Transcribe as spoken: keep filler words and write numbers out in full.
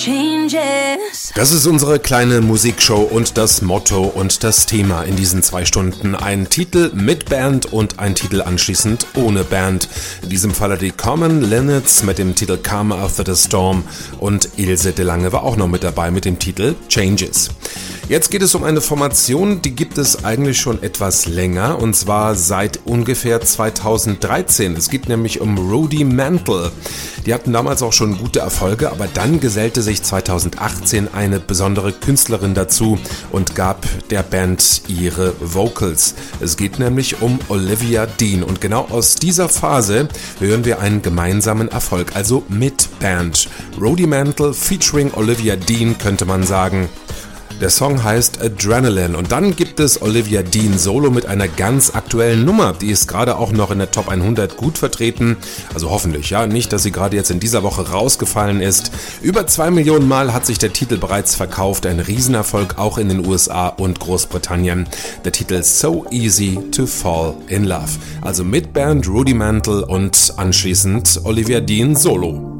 changes. Das ist unsere kleine Musikshow und das Motto und das Thema in diesen zwei Stunden. Ein Titel mit Band und ein Titel anschließend ohne Band. In diesem Falle die Common Linnets mit dem Titel Come After the Storm und Ilse de Lange war auch noch mit dabei mit dem Titel Changes. Jetzt geht es um eine Formation, die gibt es eigentlich schon etwas länger und zwar seit ungefähr zweitausenddreizehn. Es geht nämlich um Rudy Mantle. Die hatten damals auch schon gute Erfolge, aber dann gesellte sich zweitausendachtzehn eine besondere Künstlerin dazu und gab der Band ihre Vocals. Es geht nämlich um Olivia Dean und genau aus dieser Phase hören wir einen gemeinsamen Erfolg, also mit Band. Rudy Mantle featuring Olivia Dean könnte man sagen. Der Song heißt Adrenaline und dann gibt es Olivia Dean solo mit einer ganz aktuellen Nummer. Die ist gerade auch noch in der Top hundert gut vertreten. Also hoffentlich, ja. Nicht, dass sie gerade jetzt in dieser Woche rausgefallen ist. Über zwei Millionen Mal hat sich der Titel bereits verkauft. Ein Riesenerfolg auch in den U S A und Großbritannien. Der Titel So Easy to Fall in Love. Also mit Band Rudy Mantle und anschließend Olivia Dean solo.